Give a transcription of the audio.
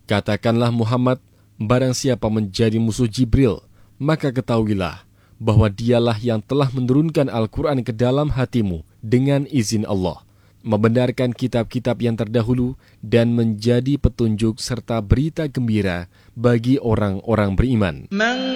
Katakanlah Muhammad, barang siapa menjadi musuh Jibril, maka ketahuilah bahwa dialah yang telah menurunkan Al-Quran ke dalam hatimu dengan izin Allah, membenarkan kitab-kitab yang terdahulu dan menjadi petunjuk serta berita gembira bagi orang-orang beriman.